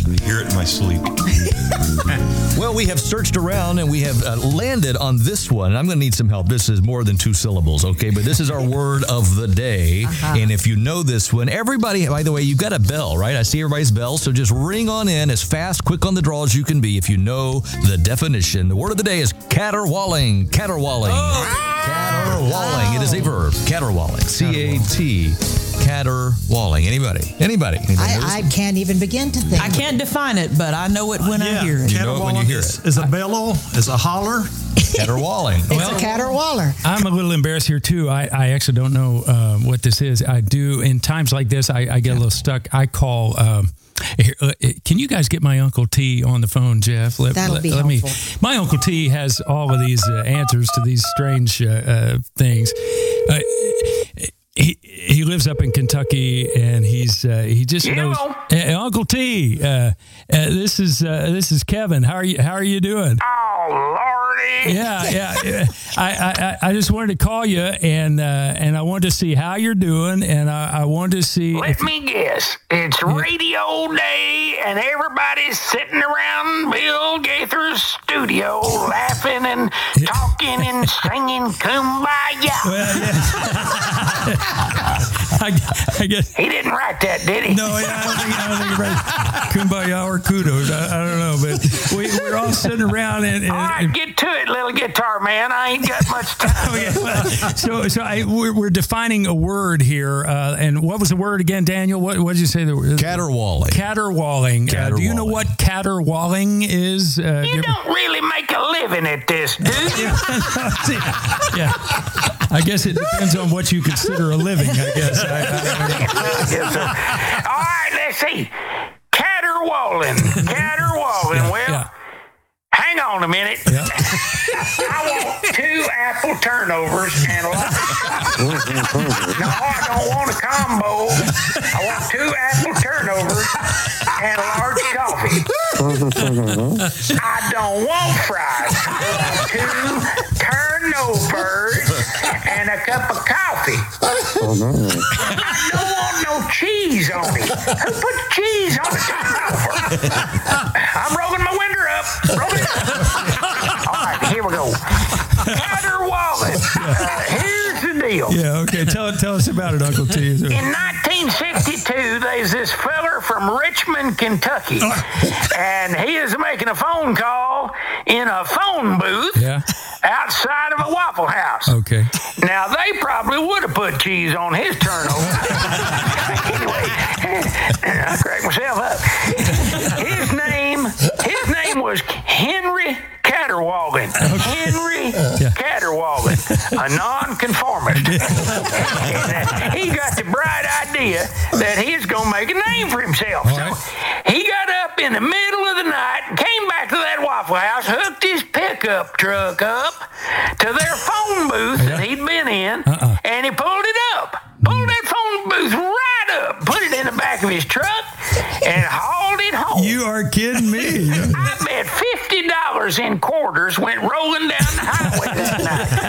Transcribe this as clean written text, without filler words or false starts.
I hear it in my sleep. Well, we have searched around and we have landed on this one. I'm going to need some help. This is more than 2 syllables, okay? But this is our word of the day. And if you know this one, everybody, by the way, you've got a bell, right? I see everybody's bell. So just ring on in as fast, quick on the draw as you can be if you know the definition. The word of the day is caterwauling. Caterwauling. Caterwauling. It is a verb. Caterwauling. C-A-T. Caterwauling. Anybody? I can't even begin to think. I can't define it, but I know it when I hear it. You know it when you hear it. Is a bellow, is a holler. Caterwauling. It's a caterwaller. I'm a little embarrassed here, too. I actually don't know what this is. I do. In times like this, I get a little stuck. I call... can you guys get my Uncle T on the phone, Jeff? That'll be helpful. My Uncle T has all of these answers to these strange things. He lives up in Kentucky, and he just knows. Uncle T, this is Kevin. How are you doing? Oh, Lordy. Yeah. I just wanted to call you, and I wanted to see how you're doing, and I wanted to see. Let me guess. It's radio day, and everybody's sitting around Bill Gaither's studio laughing and talking and singing Kumbaya. Well, yeah. I guess He didn't write that, did he? no. Yeah, I don't think you're right. Kumbaya or kudos. I don't know, but we're all sitting around and All right, get to it, little guitar man. I ain't got much time. we're defining a word here. And what was the word again, Daniel? What did you say? Caterwauling. Caterwauling. Do you know what caterwauling is? You don't really make a living at this, do you? Yeah. I guess it depends on what you consider a living, I guess. Yes, sir. All right, let's see. Caterwauling. Well, hang on a minute. Yeah. I want 2 apple turnovers and a lot. No, I don't want a combo. I want 2 apple turnovers and a large coffee. I don't want fries. I want 2 turnovers and a cup of coffee. I don't want no cheese on it. Who put cheese on the turnover? I'm rolling my window up. All right, here we go. Caterwauling. Here's the deal. Yeah, okay. Tell us about it, Uncle T. In 1962, there's this feller from Richmond, Kentucky, and he is making a phone call in a phone booth outside of a Waffle House. Okay. Now, they probably would have put cheese on his turnover. Anyway, I cracked myself up. His name was Henry Caterwauling. Henry Caterwauling, a nonconformist. And, he got the bright idea that he's going to make a name for himself. So he got up in the middle of the night, came back to that Waffle House, hooked his pickup truck up to their phone booth that he'd been in, and he pulled it up. Pulled that phone booth right up, put it in the back of his truck, and hauled it home. You are kidding me. I bet $50 in quarters went rolling down the highway that night.